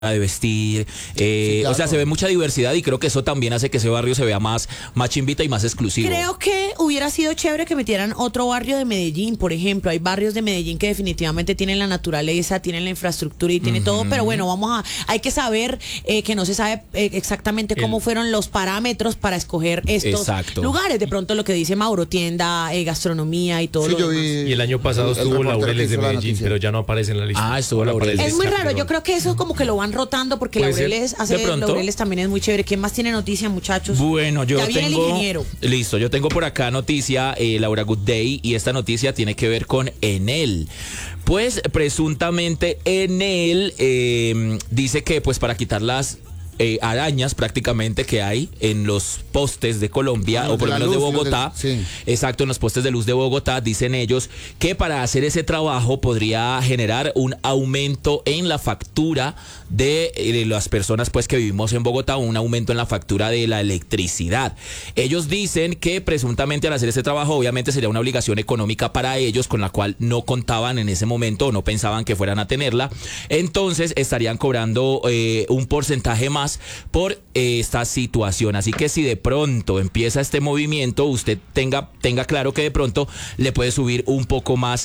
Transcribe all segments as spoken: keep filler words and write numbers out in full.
de vestir, eh, sí, claro. O sea, se ve mucha diversidad y creo que eso también hace que ese barrio se vea más, más chimbita y más exclusivo. Creo que hubiera sido chévere que metieran otro barrio de Medellín, por ejemplo. Hay barrios de Medellín que definitivamente tienen la naturaleza, tienen la infraestructura y tienen uh-huh. todo, pero bueno, vamos a, hay que saber eh, que no se sabe eh, exactamente cómo El... fueron los parámetros para escoger estos Exacto. lugares. De pronto lo que dice Mauro, tienda, eh, gastronomía y todo sí, lo demás. Vi... Y el año pasado el, estuvo el Laureles de Medellín, pero ya no aparece en la lista. Ah, estuvo Laureles. Es muy raro, yo creo que eso como que lo van rotando porque Laureles hace Laureles también es muy chévere. ¿Quién más tiene noticia, muchachos? Bueno, yo ya tengo viene el ingeniero. Listo, yo tengo por acá noticia, eh, Laura Good Day, y esta noticia tiene que ver con Enel. Pues presuntamente Enel eh, dice que pues para quitar las Eh, arañas prácticamente que hay en los postes de Colombia, ah, o por lo menos de, de Bogotá, de, sí. exacto, en los postes de luz de Bogotá, dicen ellos que para hacer ese trabajo podría generar un aumento en la factura de, de las personas pues que vivimos en Bogotá, un aumento en la factura de la electricidad. Ellos dicen que presuntamente al hacer ese trabajo obviamente sería una obligación económica para ellos con la cual no contaban en ese momento o no pensaban que fueran a tenerla, entonces estarían cobrando eh, un porcentaje más por eh, esta situación. Así que si de pronto empieza este movimiento, usted tenga, tenga claro que de pronto le puede subir un poco más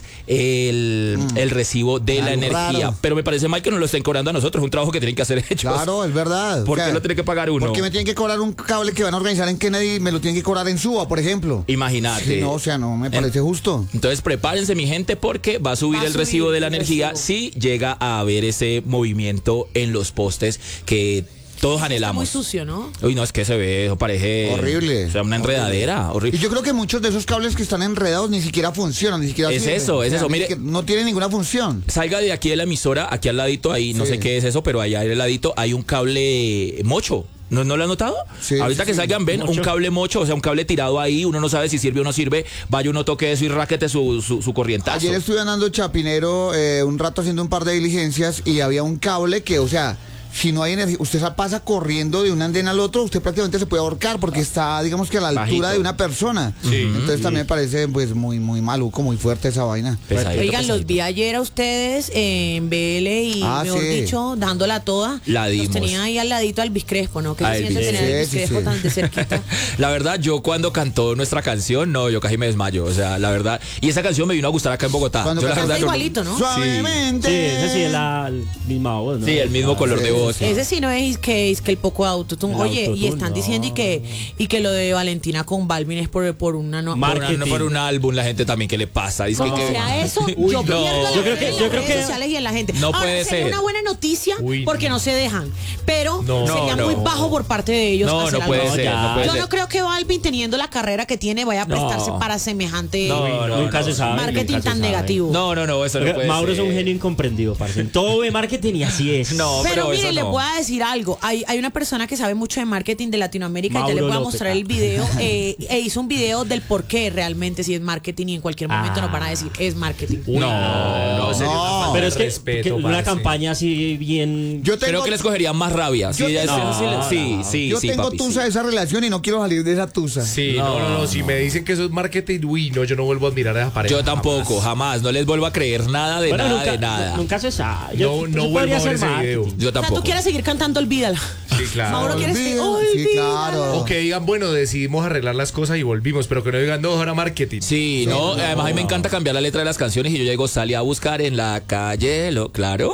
el, mm. el recibo de Algo la energía. Raro. Pero me parece mal que nos lo estén cobrando a nosotros, un trabajo que tienen que hacer ellos. Claro, es verdad. ¿Por qué lo tiene que pagar uno? Porque me tienen que cobrar un cable que van a organizar en Kennedy, me lo tienen que cobrar en Suba, por ejemplo. Imagínate. Sí, no, o sea, no me parece en, justo. Entonces prepárense, mi gente, porque va a subir va el a subir recibo de la energía recibo. Si llega a haber ese movimiento en los postes que todos anhelamos. Está muy sucio, ¿no? Uy, no, es que se ve, eso parece... Horrible. O sea, una enredadera, horrible. Y yo creo que muchos de esos cables que están enredados ni siquiera funcionan, ni siquiera Es sirven. eso, es o sea, eso, mire... No tiene ninguna función. Salga de aquí de la emisora, aquí al ladito, ahí, sí. no sé qué es eso, pero allá al ladito hay un cable mocho. ¿No, ¿No lo han notado? Sí, Ahorita sí, que sí. salgan, ven, mocho. un cable mocho, o sea, un cable tirado ahí, uno no sabe si sirve o no sirve, vaya uno toque eso y raquete su, su, su corrientazo. Ayer estuve andando Chapinero eh, un rato haciendo un par de diligencias y había un cable que, o sea... Si no hay energía, usted pasa corriendo de un andén al otro, usted prácticamente se puede ahorcar porque está, digamos que a la altura Bajito. de una persona. Sí. Entonces sí. también me parece pues muy muy maluco, muy fuerte esa vaina. Pesadito, Oigan, pesadito. Los vi ayer a ustedes en B L y, ah, mejor sí. dicho, dándola toda. La dimos. Los tenía ahí al ladito al Biscrespo, ¿no? Que se siente tener el Biscrespo sí, sí. tan de cerquita. La verdad, yo cuando cantó nuestra canción, no, yo casi me desmayo, o sea, la verdad. Y esa canción me vino a gustar acá en Bogotá. Cuando yo, la verdad, yo, igualito, ¿no? Suavemente. Sí, ese sí es la misma voz, ¿no? Sí, el mismo ah, color sí. de voz. Ese sí no es que es que el poco autotune. Oye, autotune, y están no. diciendo y que y que lo de Valentina con Balvin es por, por una no, por, una, por un álbum, la gente también que le pasa. Dice Como que, sea eso, Uy, yo no. pierdo yo creo que, yo creo que sociales y en la gente. No Ahora, puede sería ser una buena noticia Uy, porque no. no se dejan, pero no, sería no, muy no. bajo por parte de ellos. No, no puede, ser, no puede yo ser. no creo que Balvin, teniendo la carrera que tiene, vaya a prestarse no. para semejante no, no, nunca se sabe, marketing nunca tan se negativo. No, no, no, eso no puede Mauro ser. es un genio incomprendido, parce. Todo de marketing y así es. No, pero, pero mire, eso le no. voy a decir algo. Hay, hay una persona que sabe mucho de marketing de Latinoamérica Mauro y ya les voy a López. mostrar el video. Eh, e hizo un video del por qué realmente si es marketing y en cualquier momento ah. nos van a decir es marketing. No, no, no, no. Pero es que, respeto, que una campaña así bien. Yo tengo, creo que les cogería más rabia. Sí, tengo, es, no, sí, no. sí, yo sí, tengo papi, tusa sí. de esa relación y no quiero salir de esa tusa. Sí, no, no, no, no. Si me dicen que eso es marketing, uy, no, yo no vuelvo a admirar a esa pareja. Yo tampoco, jamás. jamás. No les vuelvo a creer nada de bueno, nada, nunca, de nada. Nunca se sabe. Yo, no no vuelvo a ver ese video. Yo tampoco. O sea, tú quieres seguir cantando Olvídala. Sí, claro. Mauro quiere seguir. Sí, claro. O que digan, bueno, decidimos arreglar las cosas y volvimos, pero que no digan, no, era marketing. Sí, sí no, no, además a mí me encanta cambiar la letra de las canciones y yo llego, salí a buscar en la calle, lo, claro.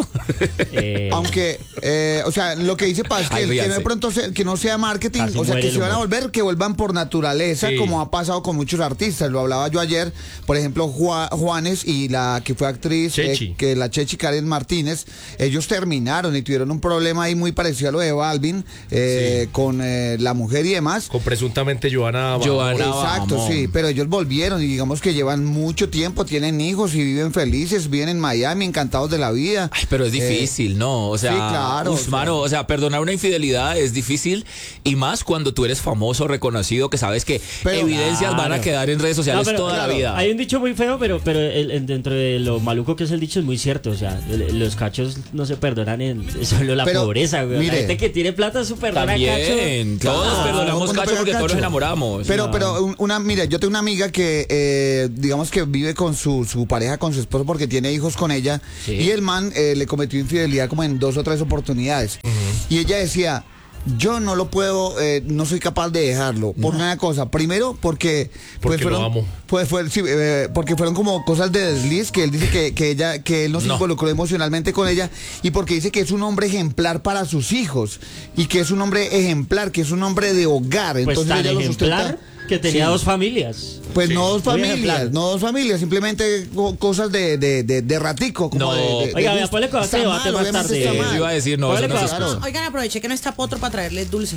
Eh. Aunque, eh, o sea, lo que dice Pascal, que de pronto se, que no sea marketing, Así o sea, que se van a volver, que vuelvan por naturaleza, sí. como ha pasado con muchos artistas. Lo hablaba yo ayer, por ejemplo, Juan, Juanes y la que fue actriz, eh, que la Chechi Karen Martínez, ellos terminaron y tuvieron un problema ahí muy parecido a lo de Balvin, eh, sí. con eh, la mujer y demás. Con presuntamente Joana Joana Exacto, Bamón. Sí, pero ellos volvieron y digamos que llevan mucho tiempo, tienen hijos y viven felices, viven en Miami, encantados de la vida. Ay, pero es difícil, eh, ¿no? O sea, sí, claro, uf, mano, o sea, sea, perdonar una infidelidad es difícil y más cuando tú eres famoso, reconocido, que sabes que Pero, evidencias claro. van a quedar en redes sociales No, pero, toda claro, la vida. Hay un dicho muy feo, pero, pero el- el- dentro de lo maluco que es el dicho es muy cierto. O sea, el- los cachos no se perdonan en solo la Pero, pobreza, güey. mire. La gente que tiene plata su perdona También, cacho. todos Claro, perdonamos cuando cacho pega porque todos cacho. nos enamoramos. Pero, No. pero un- una, mira, yo tengo una amiga que, eh, digamos que vive con su, su pareja, con su esposo, porque tiene hijos con ella, Sí. y el man eh, le cometió infidelidad como en dos o tres oportunidades. Y ella decía, yo no lo puedo, eh, no soy capaz de dejarlo, por una cosa. Primero, porque... Porque lo fueron, amo. Pues fue, sí, eh, porque fueron como cosas de desliz, que él dice que, que ella, que él no se No. involucró emocionalmente con ella, y porque dice que es un hombre ejemplar para sus hijos, y que es un hombre ejemplar, que es un hombre de hogar. Pues Entonces tan ella lo ejemplar sustenta. que tenía Sí. dos familias. Pues Sí, no dos muy familias, ejemplar. no dos familias, simplemente co- cosas de, de, de, de ratico. Como No. de, de- de Oiga, vea, gusto. ponle cuidado Está que mal, debate más obviamente tarde. está Eh, mal. yo iba a decir, no, Póngale eso no se cuidado. escucha. No, oigan, aproveché que no está Potro para traerles dulce.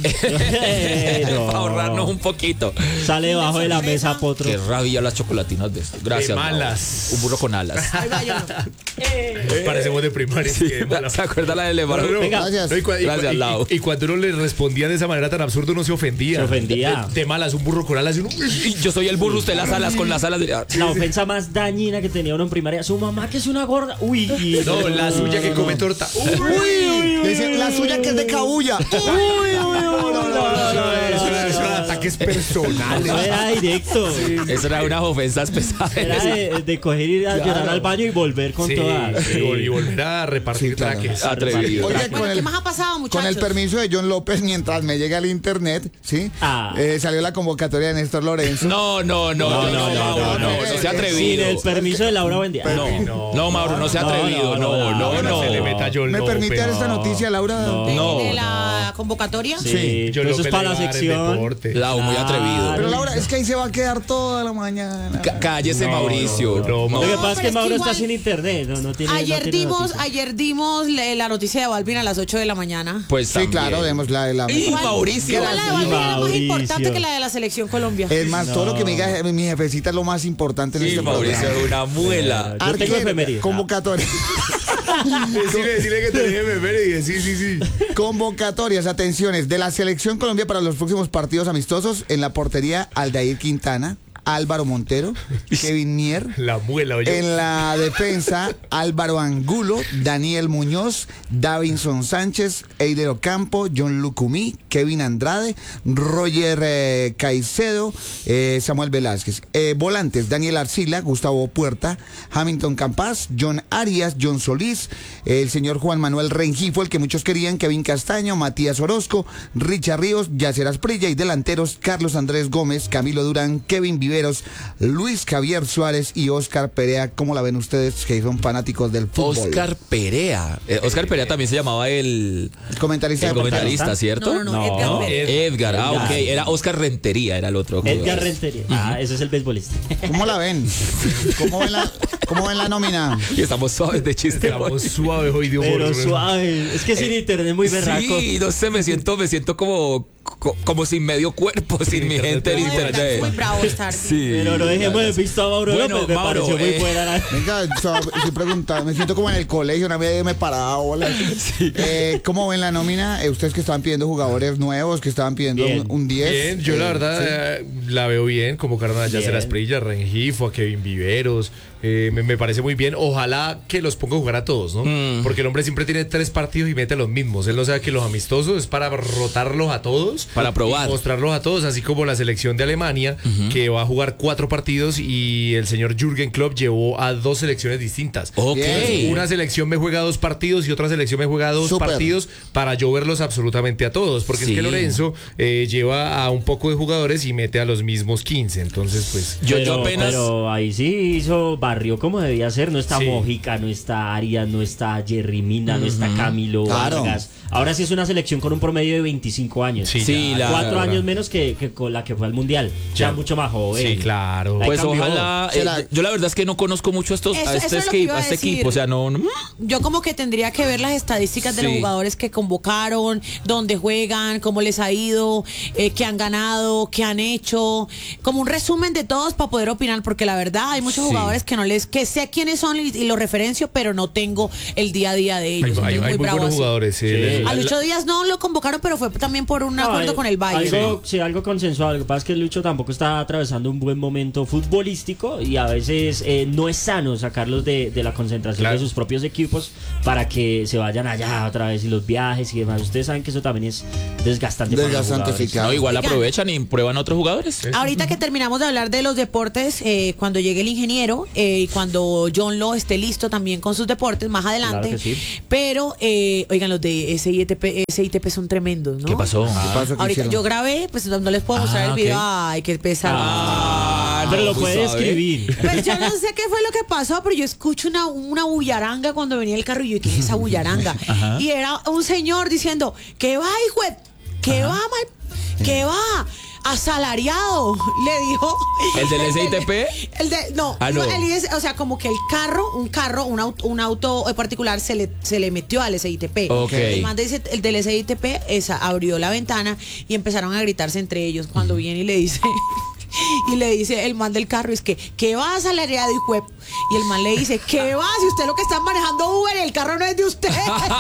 Eh, no. Para ahorrarnos un poquito. Sale debajo de la sorpresa. mesa, potro. Qué rabia las chocolatinas de esto. Gracias. De Mauro. malas. Un burro con alas. Ahí va, yo no. Parecemos de primaria. Sí, que de malas. ¿Se acuerda la de No, Lemaro? no, no. Venga. Gracias. No, y, cua- y, Gracias, y- Lau. y- y cuando uno le respondía de esa manera tan absurda, uno se ofendía. Se ofendía. De, de malas, un burro con alas y uno. Y yo soy el burro, usted las alas con las alas de... La ofensa más dañina que tenía uno en primaria. Su mamá que es una gorda. Uy. No, la suya que no, come no. torta. Uy, le dice, la suya que es de cabulla. Uy, uy, uy, No, no, no, no, Eso no, era- eso eran ataques personales. no era directo. Eso era unas ofensas pesadas. Era de, de coger ir a llorar al baño y volver con Sí, todas. y vol- y volver a repartir Sí, claro. traques. Atrevido. Oiga, Bueno, con ¿qué el, más ha pasado, muchachos? con el permiso de John López, mientras me llega al internet, ¿sí? Ah. Eh, salió la convocatoria de Néstor Lorenzo. No, no, no, No, no, no, no, no, Mauro, no, no, no, no se ha Sin atrevido. el permiso de Laura Buendía. No, no, Mauro, no se ha No, atrevido. no, No, no, no, No, no. se le meta John ¿Me López. permite dar esta no. noticia, Laura? No. ¿De, No, de la convocatoria? Sí, John eso es López para le la va a dar el sección. deporte. Lau, muy Claro. atrevido. Pero Laura, es que ahí se va a quedar toda la mañana. Ca- Cállese, No, Mauricio. no, no, Lo que No, pasa es pero que es que Mauro está igual- sin internet. No, no tiene, no Ayer tiene dimos, noticia. ayer dimos le- la noticia de Balvin a las ocho de la mañana. Pues Sí, también. claro, demos la de la. Y Igual- Mauricio. igual la de Balvin era más Mauricio. importante que la de la selección Colombia. Es más, todo No. lo que me diga mi jefecita es lo más importante en Sí, este Mauricio programa. es una muela. Yo tengo Arquero, efemérides. convocatoria. Decirle, decirle que te dije beber y dije, sí, sí, sí. Convocatorias, atenciones, de la Selección Colombia para los próximos partidos amistosos en la portería Aldair Quintana, Álvaro Montero, Kevin Mier. La muela, oye. En la defensa, Álvaro Angulo, Daniel Muñoz, Davinson Sánchez, Eider Ocampo, John Lucumí, Kevin Andrade, Roger eh, Caicedo, eh, Samuel Velázquez. Eh, volantes, Daniel Arcila, Gustavo Puerta, Hamilton Campas, John Arias, John Solís, eh, el señor Juan Manuel Rengifo, el que muchos querían, Kevin Castaño, Matías Orozco, Richard Ríos, Yacer Asprilla, y delanteros, Carlos Andrés Gómez, Camilo Durán, Kevin Viveros, Luis Javier Suárez y Oscar Perea. ¿Cómo la ven ustedes que son fanáticos del fútbol? Oscar Perea. Eh, Oscar Perea también se llamaba el, El comentarista el deportivo. comentarista, ¿cierto? No, no, no, No. Edgar No. Pérez. Edgar, ah, Edgar. ok. Era Oscar Rentería, era el otro. Edgar Rentería. Ah, ese es el beisbolista. ¿Cómo la ven? ¿Cómo ven la, cómo ven la nómina? Y estamos suaves de chiste. Estamos suaves hoy de humor. Pero güey. suave. Es que sin internet es muy berraco. Sí, no sé, me siento, me siento como, co- como sin medio cuerpo, sin mi gente en No, de verdad, internet. muy bravo estar. Sí. Pero no dejemos de visto a Mauro Bueno, López. Me Mauro, pareció muy eh, buena la... Venga, so- estoy preguntando, me siento como en el colegio, una vez me paraba bolas. Eh, ¿Cómo ven la nómina? Eh, ustedes que estaban pidiendo jugadores nuevos, que estaban pidiendo Bien. un, un diez. Bien, yo la eh, verdad sí. eh, la veo bien, convocaron a Yacer Bien. Asprilla, a Rengifo, a Kevin Viveros, eh, me, me parece muy bien, ojalá que los ponga a jugar a todos, ¿no? Porque el hombre siempre tiene tres partidos y mete los mismos, él no sabe que los amistosos es para rotarlos a todos, Para probar. y mostrarlos a todos, así como la selección de Alemania, que va a jugar cuatro partidos y el señor Jürgen Klopp llevó a dos selecciones distintas. Ok. Bien. Una selección me juega dos partidos y otra selección me juega dos Súper. partidos para yo verlos absolutamente a todos. Porque Sí. es que Lorenzo eh, lleva a un poco de jugadores y mete a los mismos quince. Entonces, pues. Yo, pero, yo apenas. pero ahí sí hizo barrio como debía ser. No está Sí. Mojica, no está Arias, no está Jerry Mina, no está Camilo Claro. Vargas. Ahora sí es una selección con un promedio de veinticinco años. Sí, Sí, ya, la- Cuatro claro. años menos que, que con la que fue al Mundial. Ya Ya. mucho más joven. Sí, claro. Ahí Pues cambió. ojalá. eh, Será- yo la verdad es que no conozco mucho a estos, Eso- a eso este, es lo que esqui- iba a a este decir. equipo. O sea, no. no- Yo como que tendría que ver las estadísticas de los Sí. jugadores que convocaron, dónde juegan, cómo les ha ido, eh, qué han ganado, qué han hecho, como un resumen de todos para poder opinar, porque la verdad hay muchos Sí. jugadores que no no les, que sé quiénes son y, y los referencio, pero no tengo el día a día de ellos. Hay, hay, muy, hay muy buenos así. jugadores. Sí. Sí. A Lucho Díaz no lo convocaron, pero fue también por un no, acuerdo hay, con el Bayern. Algo, sí, algo consensual. Lo que pasa es que Lucho tampoco está atravesando un buen momento futbolístico y a veces eh, no es sano sacarlos de, de la concentración claro. de sus propios equipos para que se vayan allá otra vez y los viajes y demás. Ustedes saben que eso también es desgastante. Desgastante, para los no, igual aprovechan y prueban otros jugadores. Sí. Ahorita que terminamos de hablar de los deportes, eh, cuando llegue el ingeniero eh, y cuando John Lo esté listo también con sus deportes, más adelante. Claro sí. Pero, eh, oigan, los de S I T P, S I T P son tremendos, ¿no? ¿Qué pasó? Ah. ¿Qué pasó? Ahorita yo grabé, pues no les puedo mostrar ah, el video. Okay. Ay, qué pesado. Ah, pero lo pues, puede escribir. Pues yo no sé qué fue lo que pasó, pero yo escucho una, una bullaranga cuando venía el carro y yo, ¿qué es esa bullaranga? Ajá. Y era un señor diciendo, ¿qué va, hijo de, ¿qué Ajá. va, mal, qué va? Asalariado, le dijo. ¿El del S I T P? El de, no, ah, no. El, o sea, como que el carro, un carro, un auto, un auto particular se le, se le metió al S I T P. Okay. El man dice, el del S I T P esa, abrió la ventana y empezaron a gritarse entre ellos cuando viene y le dice... Y le dice el man del carro, es que, ¿qué va asalariado, hijo de? Y el man le dice, ¿qué va? Si usted lo que está manejando Uber, el carro no es de usted.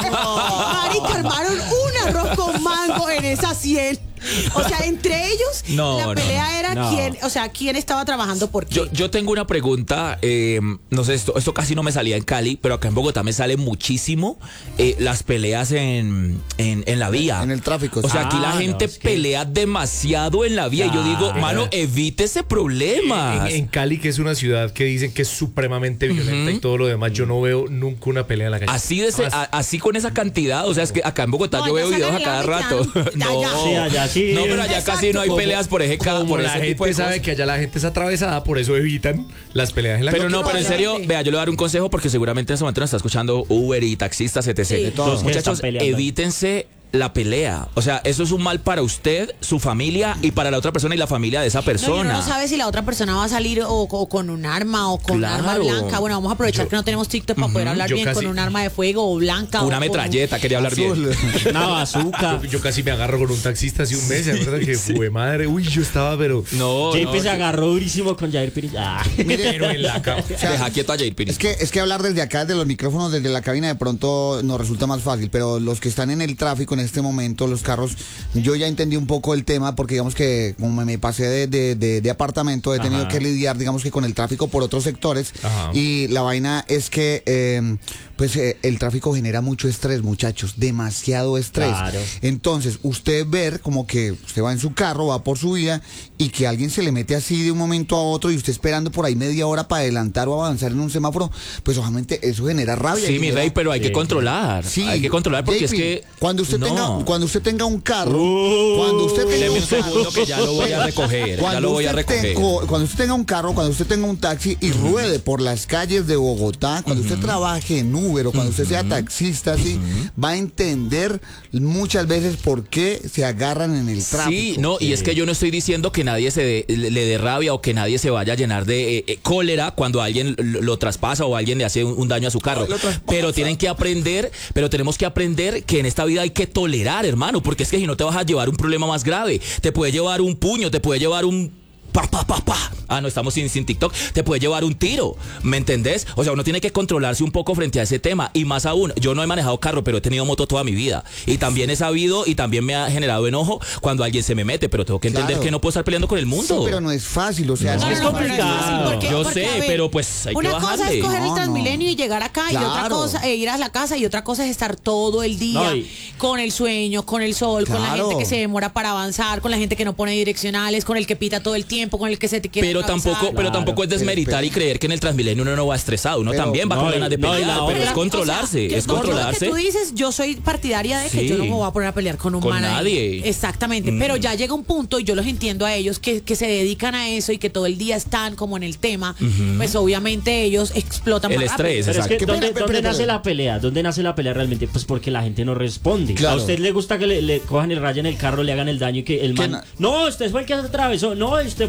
Marica, armaron un arroz con mango en esa cien. O sea, entre ellos, no, la pelea no, era no. quién, o sea, quién estaba trabajando por qué. Yo, yo tengo una pregunta, eh, no sé, esto, esto casi no me salía en Cali, pero acá en Bogotá me sale muchísimo eh, las peleas en, en, en la vía. En el tráfico. O sea, aquí ah, la gente no, es que... pelea demasiado en la vía. Ah, y yo digo, mano, evite ese problema. En, en Cali, que es una ciudad que dicen que es supremamente violenta uh-huh. y todo lo demás, yo no veo nunca una pelea en la calle. Así, de ese, a, así con esa cantidad, o sea, es que acá en Bogotá no, yo veo videos a cada rato. No, sí, allá sí. No, pero allá casi no hay peleas por ese como por la ese gente tipo de sabe cosas. que allá la gente es atravesada, por eso evitan las peleas en la Pero calle. no, pero en serio, vea, yo le voy a dar un consejo porque seguramente en ese momento nos está escuchando Uber y taxistas, etcétera. Sí. Todos, muchachos, evítense la pelea. O sea, eso es un mal para usted, su familia y para la otra persona y la familia de esa persona. No, y uno no sabe si la otra persona va a salir o, o con un arma o con claro. un arma blanca. Bueno, vamos a aprovechar yo, que no tenemos TikTok para uh-huh. poder hablar yo bien casi, con un arma de fuego o blanca. Una o metralleta, con... quería hablar Azul. bien. Una bazooka. Yo, yo casi me agarro con un taxista hace un mes, ¿se acuerdan que Sí. fue madre? Uy, yo estaba, pero... No, J P no, se agarró durísimo con Jair Pérez. Ah. Pero en la cama. O sea, deja quieto a Jair Pérez. Es que, es que hablar desde acá, desde los micrófonos, desde la cabina, de pronto nos resulta más fácil, pero los que están en el tráfico en este momento, los carros, yo ya entendí un poco el tema, porque digamos que como me pasé de, de, de, de apartamento, he tenido Ajá. que lidiar, digamos que con el tráfico por otros sectores, Ajá. y la vaina es que... Eh, pues eh, el tráfico genera mucho estrés, muchachos, demasiado estrés. Claro. Entonces, usted ver como que usted va en su carro, va por su vía y que alguien se le mete así de un momento a otro y usted esperando por ahí media hora para adelantar o avanzar en un semáforo, pues obviamente eso genera rabia. Sí, mi genera... rey, pero hay sí. que controlar. Sí, hay que controlar porque J P, es que cuando usted no. tenga cuando usted tenga un carro, uh, cuando usted tenga un un segundo que ya lo voy a recoger, ya lo voy a recoger. Tengo, cuando usted tenga un carro, cuando usted tenga un taxi y uh-huh. ruede por las calles de Bogotá, cuando uh-huh. usted trabaje en Uber o cuando uh-huh. usted sea taxista, sí, uh-huh. va a entender muchas veces por qué se agarran en el tráfico. Sí, no, y es que yo no estoy diciendo que nadie se de, le, le dé rabia o que nadie se vaya a llenar de eh, cólera cuando alguien lo, lo traspasa o alguien le hace un, un daño a su carro. Pero tienen que aprender, pero tenemos que aprender que en esta vida hay que tolerar, hermano, porque es que si no te vas a llevar un problema más grave, te puede llevar un puño, te puede llevar un... Pa, pa, pa, pa. Ah, no, estamos sin, sin TikTok. Te puede llevar un tiro, ¿me entendés? O sea, uno tiene que controlarse un poco frente a ese tema. Y más aún, yo no he manejado carro, pero he tenido moto toda mi vida. Y también he sabido y también me ha generado enojo cuando alguien se me mete. Pero tengo que entender claro. que no puedo estar peleando con el mundo. Sí, pero no es fácil, o sea, no, es, es complicado. Porque, yo porque, sé, ver, pero pues hay una que bajarle. cosa es coger no, el Transmilenio no. y llegar acá Claro. y otra cosa es ir a la casa y otra cosa es estar todo el día no, y... con el sueño, con el sol, claro. con la gente que se demora para avanzar, con la gente que no pone direccionales, con el que pita todo el tiempo, con el que se te quiere Pero atravesar. tampoco, pero Claro. tampoco es desmeritar Pero, y creer que en el Transmilenio uno no va estresado. Uno pero, también va no, con ganas de no, pelear, no, pero otra- es controlarse, o sea, que es todo controlarse. Lo que tú dices, yo soy partidaria de que Sí. yo no me voy a poner a pelear con un Con man ahí. nadie. Exactamente, Mm. pero ya llega un punto y yo los entiendo a ellos que, que se dedican a eso y que todo el día están como en el tema, Ujú. pues obviamente ellos explotan El más estrés, rápido. Pero es que, exacto. ¿dónde, Espera, dónde espera, nace espera. la pelea? ¿Dónde nace la pelea realmente? Pues porque la gente no responde. Claro. A usted le gusta que le, le cojan el rayo en el carro, le hagan el daño y que el ¿Qué man... na- No, usted fue el que se atravesó. No, usted fue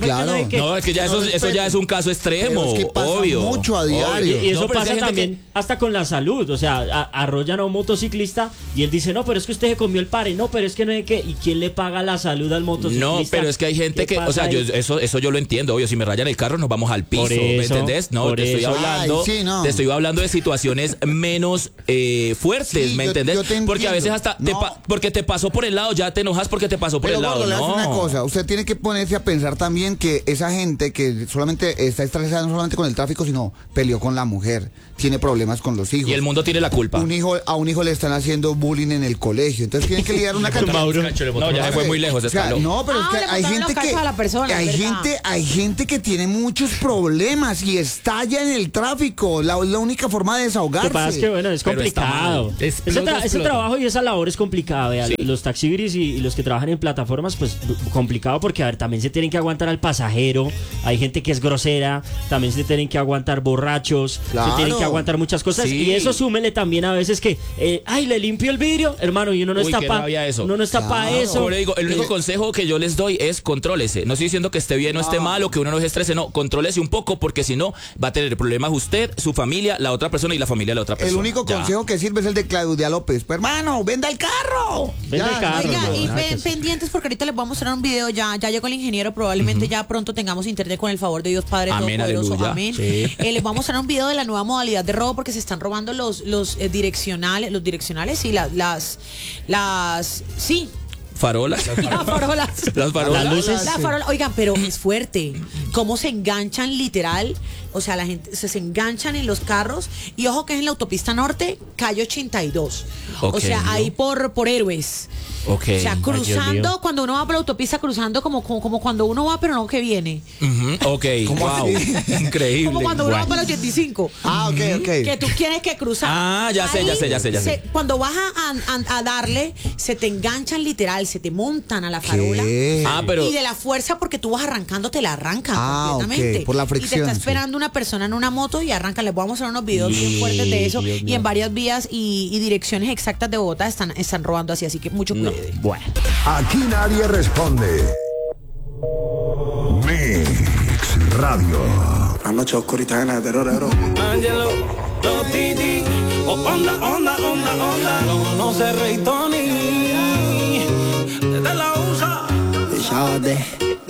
claro. no, que, no, es que ya eso, eso ya es un caso extremo, pero es que pasa obvio. mucho a diario. Y, y eso No, pero es que pasa hay gente también que- hasta con la salud. O sea, a- arrollan a un motociclista y él dice, no, pero es que usted se comió el pare. No, pero es que no hay que. ¿Y quién le paga la salud al motociclista? No, pero es que hay gente ¿Qué que, o pasa sea, yo, ahí? eso, eso yo lo entiendo, obvio, si me rayan el carro nos vamos al piso, Por ¿me eso, entendés? No, por te estoy eso. hablando, Ay, sí, no. te estoy hablando de situaciones menos eh, fuertes, Sí, ¿me yo- entendés? yo te Porque a veces entiendo. hasta, te No. pa- porque te pasó por el lado, ya te enojas porque te pasó por Pero el lado, gordo, le hace no. una cosa, usted tiene que ponerse a pensar también que esa gente que solamente está estresada no solamente con el tráfico, sino peleó con la mujer, tiene problemas con los hijos. Y el mundo tiene la culpa. Un hijo, a un hijo le están haciendo bullying en el colegio, entonces tienen que lidiar una cantidad. Mauro. No, ya se fue muy lejos, O sea, escaló. no, pero Ah, es le que hay montaron gente los que cachos a la persona, hay es verdad. gente, hay gente que tiene muchos problemas y estalla en el tráfico. La, la única forma de Lo desahogarse. que pasa es que, bueno, es Pero está complicado. mal. Ese, Explota, tra- ese explota. trabajo y esa labor es complicada. Vea, Sí. los taxibris y, y los que trabajan en plataformas, pues b- complicado porque, a ver, también se tienen que aguantar al pasajero. Hay gente que es grosera. También se tienen que aguantar borrachos. Claro. Se tienen que aguantar muchas cosas. Sí. Y eso súmele también a veces que, eh, ay, le limpio el vidrio, hermano, y uno no Uy, está qué para rabia eso. uno no está para Claro. eso. Como le digo, el único consejo que yo les doy es contrólese. No estoy diciendo que esté bien o esté mal o que uno no se estrese, no, contrólese un poco porque si no va a tener problemas usted, su familia, la otra persona y la familia de la otra persona. El único Ya. consejo que sirve es el de Claudia López. Pues, hermano, venda el carro. Venda el carro. Oiga, no, y nada pen- que hacer. pendientes porque ahorita les voy a mostrar un video, ya, ya llegó el ingeniero, probablemente ya pronto tengamos internet con el favor de Dios Padre Amén, Todopoderoso. aleluya. Amén. Sí. Eh, les voy a mostrar un video de la nueva modalidad de robo porque se están robando los, los eh, direccionales, los direccionales y las, las, las, sí. Farolas. Las farolas. Las farolas. Las luces. La farola, oigan, pero es fuerte. Cómo se enganchan literal. O sea, la gente se, se enganchan en los carros. Y ojo que es en la autopista norte, calle ochenta y dos. O Ok. sea, ahí por, por Héroes. Ok. O sea, Dios cruzando, mío. cuando uno va por la autopista, cruzando como, como, como cuando uno va, pero no que viene. Ujú, ok, wow. Increíble. Como cuando uno va Guay. por la ochenta y cinco. Ah, ok, ok. Que tú tienes que cruzar. Ah, ya sé, ya sé, ya sé, ya sé. se- Cuando vas a, a- a darle, se te enganchan literal, se te montan a la farola. ¿Qué? Ah, pero Y de la fuerza, porque tú vas arrancando, te la arrancan Ah, completamente. ok, por la Y fricción, te está sí. esperando una persona en una moto y arranca. Les voy a mostrar unos videos bien Sí, fuertes de eso. Dios Y mío. en varias vías y, y direcciones exactas de Bogotá están, están robando así. Así que mucho No, cuidado. bueno. Aquí nadie responde. Mix Radio. Anoche oscuridad en el terrorero. Angelo, los Titi, o onda, onda, onda, onda. No se rey Tony, desde la U S A. Y ya de